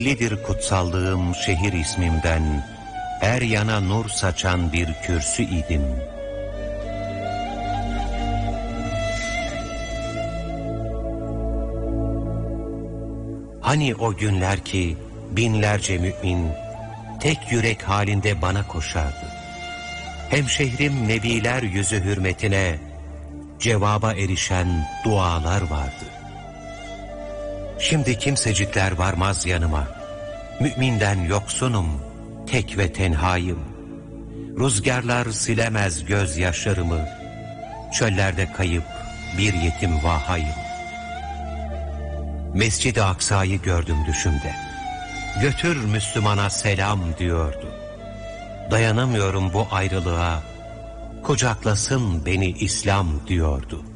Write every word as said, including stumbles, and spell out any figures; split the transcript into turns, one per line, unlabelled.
Lidir kutsallığım şehir ismimden, her yana nur saçan bir kürsü idim. Hani o günler ki binlerce mümin tek yürek halinde bana koşardı. Hemşehrim nebiler yüzü hürmetine cevaba erişen dualar vardı. Şimdi kimsecikler varmaz yanıma. Müminden yoksunum, tek ve tenhayım. Rüzgarlar silemez gözyaşlarımı. Çöllerde kayıp bir yetim vahayım. Mescid-i Aksa'yı gördüm düşümde. Götür Müslümana selam diyordu. Dayanamıyorum bu ayrılığa. Kucaklasın beni İslam diyordu.